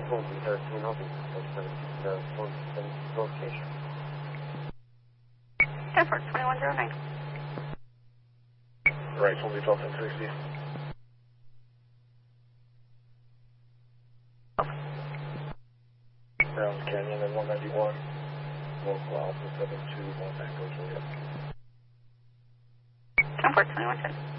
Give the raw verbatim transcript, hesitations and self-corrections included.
Fulton thirteen, I'll be the Fulton location. ten four, twenty-one oh nine. Right, only Fulton sixty. Browns Canyon and one ninety-one. Local Alpha seven two one Echo Juliet. ten four, twenty-one ten.